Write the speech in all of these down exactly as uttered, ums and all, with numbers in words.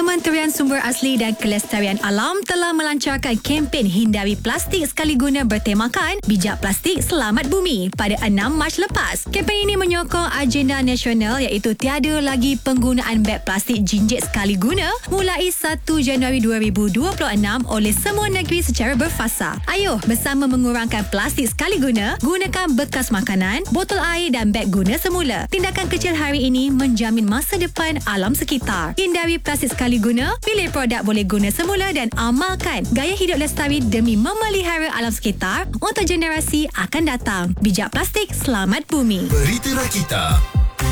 Kementerian Sumber Asli dan Kelestarian Alam telah melancarkan kempen hindari plastik sekali guna bertemakan Bijak Plastik Selamat Bumi pada enam Mac lepas. Kempen ini menyokong agenda nasional iaitu tiada lagi penggunaan beg plastik jinjit sekali guna mulai satu Januari dua ribu dua puluh enam oleh semua negeri secara berfasa. Ayuh bersama mengurangkan plastik sekali guna, gunakan bekas makanan, botol air dan beg guna semula. Tindakan kecil hari ini menjamin masa depan alam sekitar. Hindari plastik sekali guna, pilih produk boleh guna semula dan amalkan gaya hidup lestari demi memelihara alam sekitar untuk generasi akan datang. Bijak Plastik Selamat Bumi. Berita Rakita.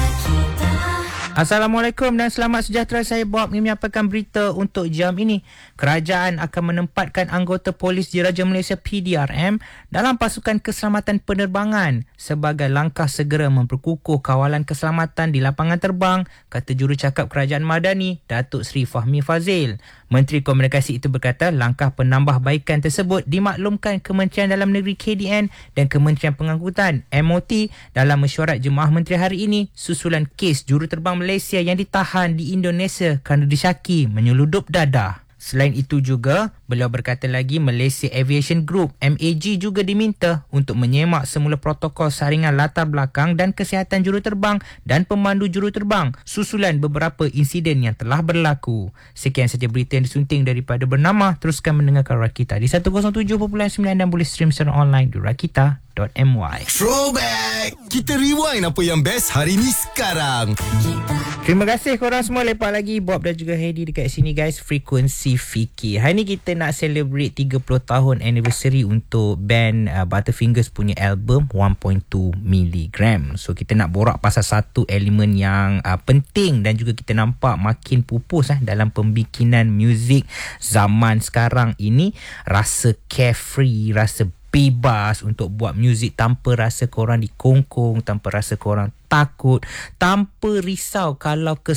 Assalamualaikum dan selamat sejahtera. Saya Bob ini menyampaikan berita untuk jam ini. Kerajaan akan menempatkan anggota polis Diraja Malaysia P D R M dalam pasukan keselamatan penerbangan sebagai langkah segera memperkukuh kawalan keselamatan di lapangan terbang, kata jurucakap Kerajaan Madani, Datuk Seri Fahmi Fazil. Menteri Komunikasi itu berkata langkah penambahbaikan tersebut dimaklumkan Kementerian Dalam Negeri K D N dan Kementerian Pengangkutan M O T dalam mesyuarat Jemaah Menteri hari ini susulan kes juruterbang Malaysia yang ditahan di Indonesia kerana disyaki menyeludup dadah. Selain itu juga, beliau berkata lagi Malaysia Aviation Group M A G juga diminta untuk menyemak semula protokol saringan latar belakang dan kesihatan juruterbang dan pemandu juruterbang susulan beberapa insiden yang telah berlaku. Sekian saja berita yang disunting daripada Bernama. Teruskan mendengarkan Rakita di seratus tujuh perpuluhan sembilan dan boleh stream secara online di rakita dot my. Throwback. Kita rewind apa yang best hari ni sekarang. Terima kasih korang semua. Lepas lagi Bob dan juga Heidi dekat sini guys. Frekuensi Fikir. Hari ni kita nak celebrate tiga puluh tahun anniversary untuk band uh, Butterfingers punya album one point two miligram. So kita nak borak pasal satu elemen yang uh, penting dan juga kita nampak makin pupus eh, dalam pembikinan muzik zaman sekarang ini. Rasa carefree, rasa bebas untuk buat muzik tanpa rasa korang dikongkong, tanpa rasa korang takut, tanpa risau kalau